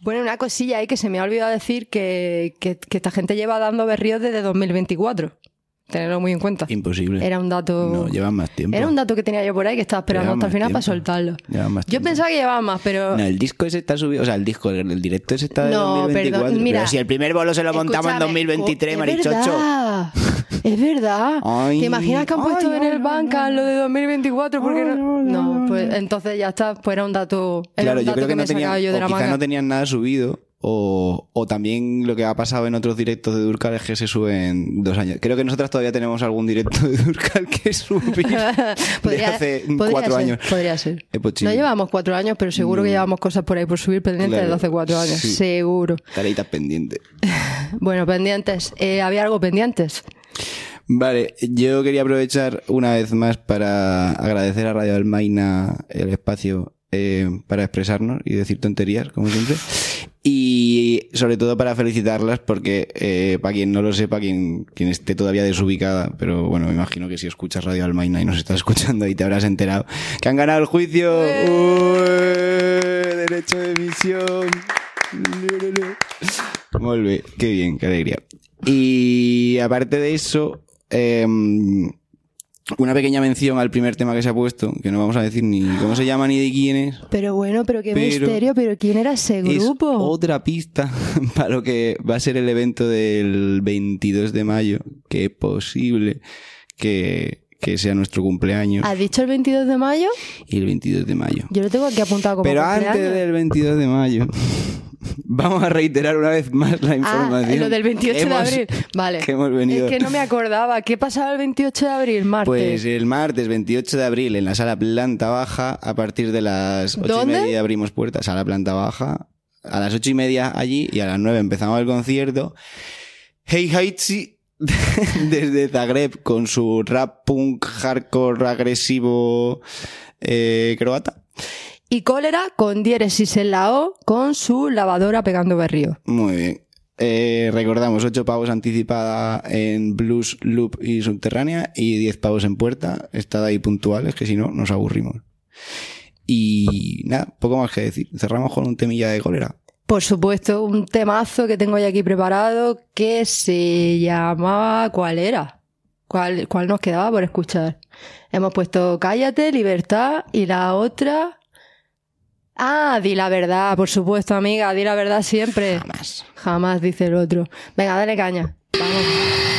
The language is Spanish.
Bueno, una cosilla ahí que se me ha olvidado decir que esta gente lleva dando berríos desde 2024. Tenerlo muy en cuenta. Imposible. Era un dato... No, llevan más tiempo. Era un dato que tenía yo por ahí que estaba esperando Llevan hasta el más final tiempo. para soltarlo. Llevan más Yo tiempo. pensaba que llevaba más, pero... No, el disco ese está subido, o sea, el directo ese está de No, 2024. perdón, mira, pero si el primer bolo se lo montamos en escúchame, 2023, es marichocho. verdad, es verdad. Ay, ¿Te imaginas que han puesto en el Bandcamp lo de 2024? Porque no, pues entonces ya está, pues era un dato, era Claro, un yo dato creo que me no he sacado tenían, yo de o la quizá manga. no tenían nada subido, o también lo que ha pasado en otros directos de Durcal es que se suben 2 años. Creo que nosotros todavía tenemos algún directo de Durcal que subir de hace 4 años. Podría ser. Es posible. No llevamos 4 años, pero seguro que llevamos cosas por ahí por subir pendientes Claro, desde hace 4 años. sí. Seguro. Tareitas pendientes. Bueno, pendientes. ¿Había algo pendientes? Vale, yo quería aprovechar una vez más para agradecer a Radio Almaina el espacio para expresarnos y decir tonterías, como siempre. Y sobre todo para felicitarlas porque, para quien no lo sepa, quien esté todavía desubicada, pero bueno, me imagino que si escuchas Radio Almaina y nos estás escuchando ahí te habrás enterado, que han ganado el juicio. Derecho de emisión. Muy bien, qué bien, qué alegría. Y aparte de eso, una pequeña mención al primer tema que se ha puesto, que no vamos a decir ni cómo se llama ni de quién es. Pero bueno, pero qué misterio, pero ¿quién era ese grupo? Es otra pista para lo que va a ser el evento del 22 de mayo, que es posible que sea nuestro cumpleaños. ¿Has dicho el 22 de mayo? Y el 22 de mayo. Yo lo tengo aquí apuntado como Pero cumpleaños. antes del 22 de mayo, vamos a reiterar una vez más la información. Lo del 28 de abril. Vale. Que hemos venido. Es que no me acordaba. ¿Qué pasaba el 28 de abril, martes? Pues el martes 28 de abril en la sala planta baja, a partir de las 8:30 abrimos puertas. Sala planta baja, a las 8:30 allí y a las 9 empezamos el concierto. Hey Haitsi desde Zagreb con su rap punk hardcore agresivo croata. Y Cólera con diéresis en la O con su lavadora pegando berrío. Muy bien. Recordamos 8 pavos anticipada en Blues, Loop y Subterránea y 10 pavos en puerta. Estad ahí puntuales, que si no nos aburrimos. Y nada, poco más que decir. Cerramos con un temilla de Cólera. Por supuesto, un temazo que tengo ya aquí preparado que se llamaba... ¿Cuál era? ¿Cuál nos quedaba por escuchar? Hemos puesto Cállate, Libertad y la otra... Ah, di la verdad, por supuesto, amiga, di la verdad siempre. Jamás. Jamás, dice el otro. Venga, dale caña. Vamos.